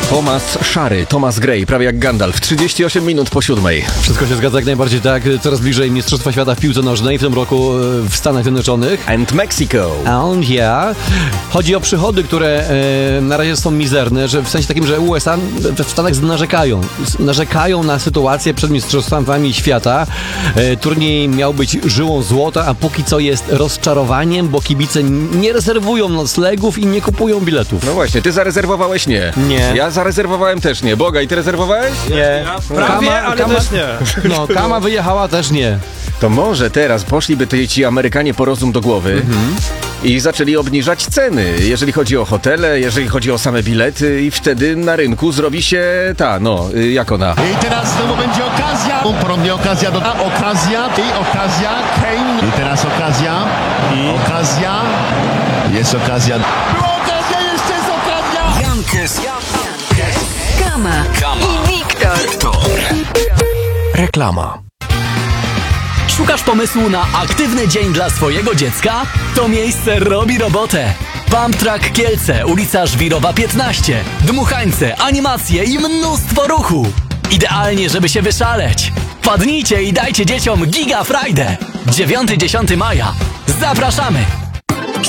Thomas Szary, Thomas Gray, prawie jak Gandalf, 38 minut po 7. Wszystko się zgadza jak najbardziej tak. Coraz bliżej Mistrzostwa Świata w piłce nożnej w tym roku w Stanach Zjednoczonych. And Mexico. And yeah. Chodzi o przychody, które na razie są mizerne, że w sensie takim, że USA w Stanach narzekają na sytuację przed Mistrzostwami Świata. Turniej miał być żyłą złota, a póki co jest rozczarowaniem, bo kibice nie rezerwują noclegów i nie kupują biletów. No właśnie, ty zarezerwowałeś? Nie. Nie. Ja zarezerwowałem też nie. Boga, i ty rezerwowałeś? Nie. Prawie, ale też nie. No, Kama wyjechała też nie. To może teraz poszliby ci Amerykanie po rozum do głowy i zaczęli obniżać ceny, jeżeli chodzi o hotele, jeżeli chodzi o same bilety, i wtedy na rynku zrobi się jak ona. I teraz znowu będzie okazja. Ponownie okazja okazja Kane. I teraz okazja. Okazja. Jest okazja. Była okazja, jeszcze jest okazja. Jankes, Kama i Wiktor. Reklama. Szukasz pomysłu na aktywny dzień dla swojego dziecka? To miejsce robi robotę. Pump Track Kielce, ulica Żwirowa 15. Dmuchańce, animacje i mnóstwo ruchu. Idealnie, żeby się wyszaleć. Wpadnijcie i dajcie dzieciom Giga Friday. 9-10 maja. Zapraszamy!